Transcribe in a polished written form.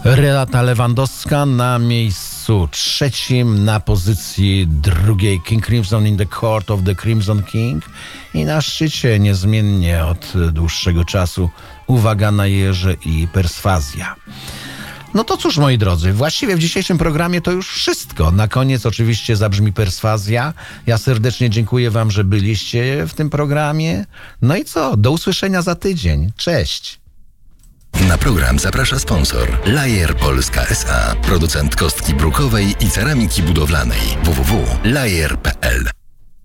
Renata Lewandowska na miejscu trzecim, na pozycji drugiej King Crimson in the Court of the Crimson King i na szczycie niezmiennie od dłuższego czasu Uwaga na jeże i Perswazja. No to cóż, moi drodzy, właściwie w dzisiejszym programie to już wszystko. Na koniec oczywiście zabrzmi Perswazja. Ja serdecznie dziękuję wam, że byliście w tym programie. No i co? Do usłyszenia za tydzień. Cześć! Na program zaprasza sponsor Lajer Polska S.A. Producent kostki brukowej i ceramiki budowlanej www.lajer.pl